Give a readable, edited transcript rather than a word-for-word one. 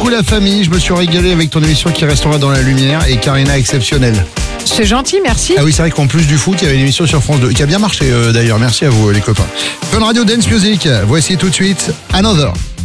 beaucoup la famille. Je me suis régalé avec ton émission qui restera dans la lumière et Karina exceptionnelle. C'est gentil, merci. Ah oui, c'est vrai qu'en plus du foot, il y avait une émission sur France 2 qui a bien marché d'ailleurs. Merci à vous les copains. Fun Radio Dance Music, voici tout de suite Another.